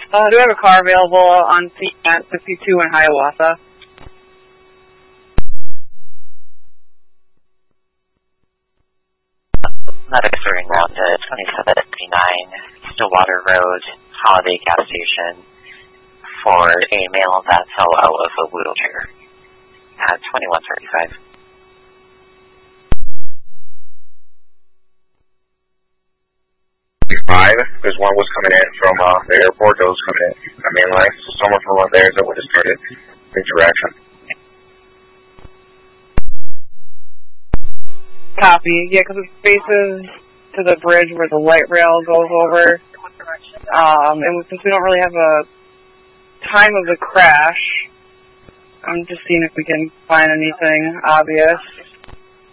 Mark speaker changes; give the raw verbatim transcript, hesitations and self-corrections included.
Speaker 1: Uh, do we have a car available on scene at fifty-two in Hiawatha?
Speaker 2: Another serving round to twenty-seven fifty-nine, Stillwater Road, Holiday Gas Station, for a male that fell out of a wheelchair at twenty-one thirty-five.
Speaker 3: Five, because one was coming in from uh, the airport, those coming in the main line, so someone from up there that would have started interaction.
Speaker 1: Copy. Yeah, because it faces to the bridge where the light rail goes over. Um, and since we don't really have a time of the crash, I'm just seeing if we can find anything obvious.